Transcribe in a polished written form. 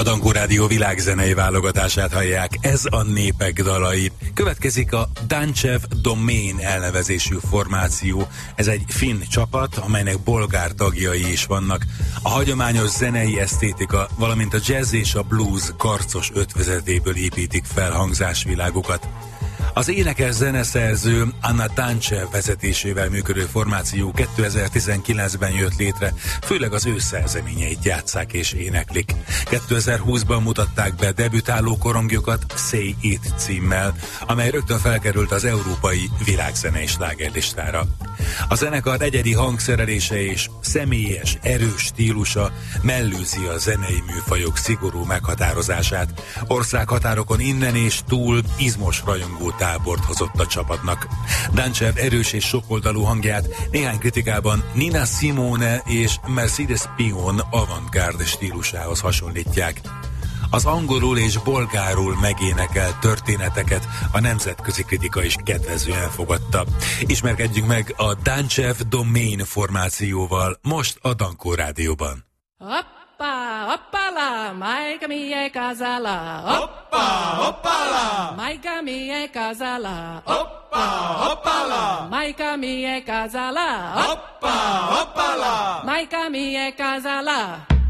A Dankó Rádió világzenei válogatását hallják, ez a népek dalai. Következik a Dancsev Domain elnevezésű formáció. Ez egy finn csapat, amelynek bolgár tagjai is vannak. A hagyományos zenei esztétika, valamint a jazz és a blues karcos ötvözetéből építik fel hangzásvilágukat. Az énekes zeneszerző Anna Dancsev vezetésével működő formáció 2019-ben jött létre, főleg az ő szerzeményeit játsszák és éneklik. 2020-ban mutatták be debütáló korongjukat Say It címmel, amely rögtön felkerült az európai világzenei slágerlistára. A zenekar egyedi hangszerelése és személyes, erős stílusa mellőzi a zenei műfajok szigorú meghatározását. Országhatárokon innen és túl izmos rajongó tábort hozott a csapatnak. Dancsev erős és sokoldalú hangját néhány kritikában Nina Simone és Mercedes Peon avantgárd stílusához hasonlítják. Az angolul és bolgárul megénekelt történeteket a nemzetközi kritika is kedvezően fogadta. Ismerkedjünk meg a Dancsev Domain formációval most a Dankó Rádióban. Hoppa, hoppala, majka mie kazala. Hoppa, hoppala, Majka mie kazala. hoppa, hoppala, Majka mie kazala. hoppa, hoppala. Majka mie kazala.